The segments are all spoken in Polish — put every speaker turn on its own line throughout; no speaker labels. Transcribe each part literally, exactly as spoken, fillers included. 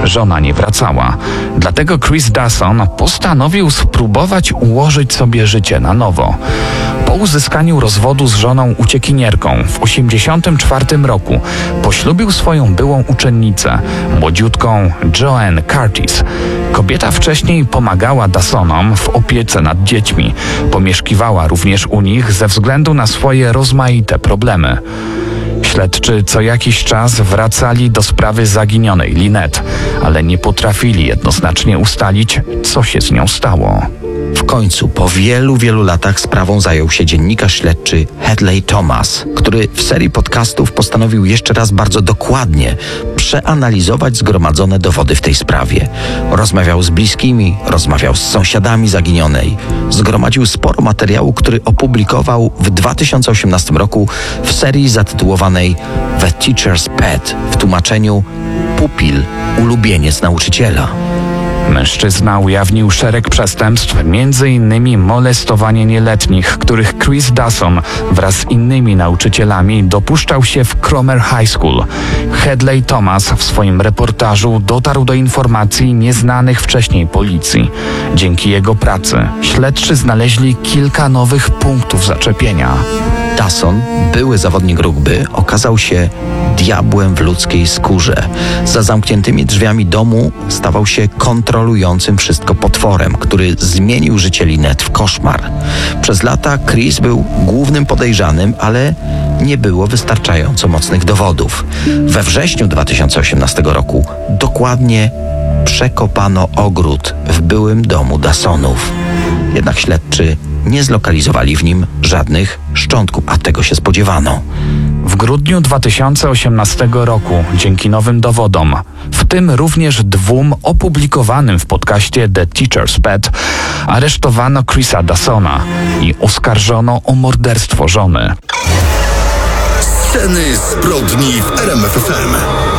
Żona nie wracała. Dlatego Chris Dawson postanowił spróbować ułożyć sobie życie na nowo. Po uzyskaniu rozwodu z żoną uciekinierką w osiemdziesiątym czwartym roku poślubił swoją byłą uczennicę, młodziutką Joanne Curtis. Kobieta wcześniej pomagała Dawsonom w opiece nad dziećmi. Pomieszkiwała również u nich ze względu na swoje rozmaite problemy. Śledczy co jakiś czas wracali do sprawy zaginionej Lynette, ale nie potrafili jednoznacznie ustalić, co się z nią stało.
W końcu, po wielu, wielu latach sprawą zajął się dziennikarz śledczy Hadley Thomas, który w serii podcastów postanowił jeszcze raz bardzo dokładnie przeanalizować zgromadzone dowody w tej sprawie. Rozmawiał z bliskimi, rozmawiał z sąsiadami zaginionej. Zgromadził sporo materiału, który opublikował w dwa tysiące osiemnastym roku w serii zatytułowanej The Teacher's Pet, w tłumaczeniu Pupil, ulubieniec nauczyciela.
Mężczyzna ujawnił szereg przestępstw, między innymi molestowanie nieletnich, których Chris Dawson wraz z innymi nauczycielami dopuszczał się w Cromer High School. Hadley Thomas w swoim reportażu dotarł do informacji nieznanych wcześniej policji. Dzięki jego pracy śledczy znaleźli kilka nowych punktów zaczepienia.
Dawson, były zawodnik rugby, okazał się diabłem w ludzkiej skórze. Za zamkniętymi drzwiami domu stawał się kontrolującym wszystko potworem, który zmienił życie Lynette w koszmar. Przez lata Chris był głównym podejrzanym, ale nie było wystarczająco mocnych dowodów. We wrześniu dwa tysiące osiemnastego roku dokładnie przekopano ogród w byłym domu Dawsonów. Jednak śledczy nie zlokalizowali w nim żadnych szczątków, a tego się spodziewano.
W grudniu dwa tysiące osiemnastego roku, dzięki nowym dowodom, w tym również dwóm opublikowanym w podcaście The Teacher's Pet, aresztowano Chrisa Dawsona i oskarżono o morderstwo żony.
Sceny zbrodni w R M F F M.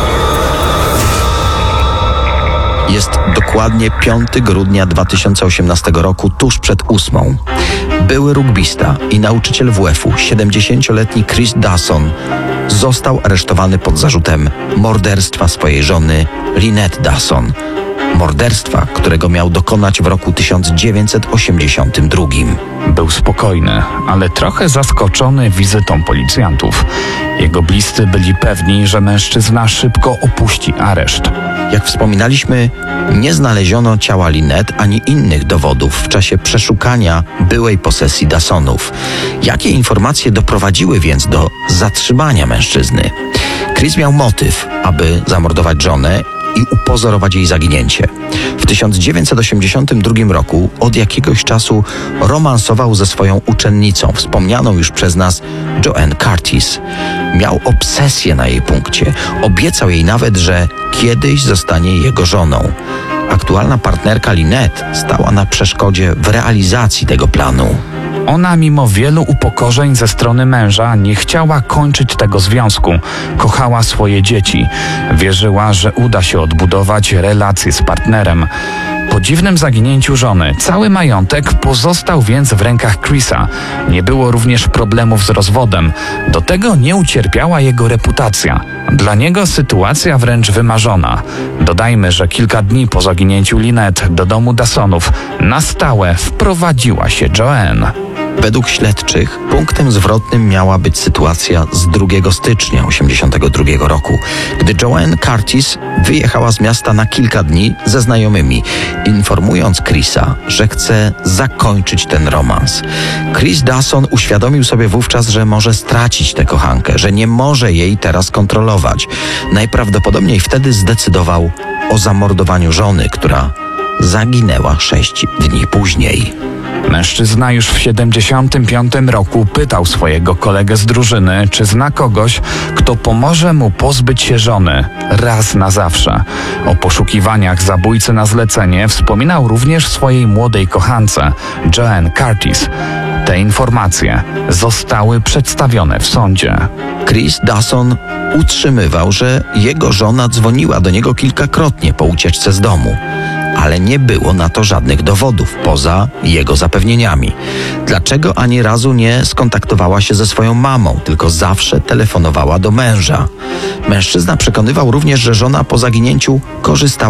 Jest dokładnie piątego grudnia dwa tysiące osiemnastego roku, tuż przed ósmą. Były rugbista i nauczyciel W F-u, siedemdziesięcioletni Chris Dawson, został aresztowany pod zarzutem morderstwa swojej żony Lynette Dawson. Morderstwa, którego miał dokonać w roku tysiąc dziewięćset osiemdziesiątym drugim.
Był spokojny, ale trochę zaskoczony wizytą policjantów. Jego bliscy byli pewni, że mężczyzna szybko opuści areszt.
Jak wspominaliśmy, nie znaleziono ciała Lynette ani innych dowodów w czasie przeszukania byłej posesji Dawsonów. Jakie informacje doprowadziły więc do zatrzymania mężczyzny? Chris miał motyw, aby zamordować żonę i upozorować jej zaginięcie. W tysiąc dziewięćset osiemdziesiątym drugim roku od jakiegoś czasu romansował ze swoją uczennicą, wspomnianą już przez nas Joanne Curtis. Miał obsesję na jej punkcie. Obiecał jej nawet, że kiedyś zostanie jego żoną. Aktualna partnerka Lynette stała na przeszkodzie w realizacji tego planu.
Ona mimo wielu upokorzeń ze strony męża nie chciała kończyć tego związku. Kochała swoje dzieci. Wierzyła, że uda się odbudować relacje z partnerem. Po dziwnym zaginięciu żony cały majątek pozostał więc w rękach Chrisa. Nie było również problemów z rozwodem. Do tego nie ucierpiała jego reputacja. Dla niego sytuacja wręcz wymarzona. Dodajmy, że kilka dni po zaginięciu Lynette do domu Dawsonów na stałe wprowadziła się Joanne.
Według śledczych punktem zwrotnym miała być sytuacja z drugiego stycznia osiemdziesiątego drugiego roku, gdy Joanne Curtis wyjechała z miasta na kilka dni ze znajomymi, informując Chrisa, że chce zakończyć ten romans. Chris Dawson uświadomił sobie wówczas, że może stracić tę kochankę, że nie może jej teraz kontrolować. Najprawdopodobniej wtedy zdecydował o zamordowaniu żony, która zaginęła sześć dni później.
Mężczyzna już w siedemdziesiątym piątym roku pytał swojego kolegę z drużyny, czy zna kogoś, kto pomoże mu pozbyć się żony raz na zawsze. O poszukiwaniach zabójcy na zlecenie wspominał również swojej młodej kochance, Joanne Curtis. Te informacje zostały przedstawione w sądzie.
Chris Dawson utrzymywał, że jego żona dzwoniła do niego kilkakrotnie po ucieczce z domu, ale nie było na to żadnych dowodów poza jego zapewnieniami. Dlaczego ani razu nie skontaktowała się ze swoją mamą, tylko zawsze telefonowała do męża? Mężczyzna przekonywał również, że żona po zaginięciu korzystała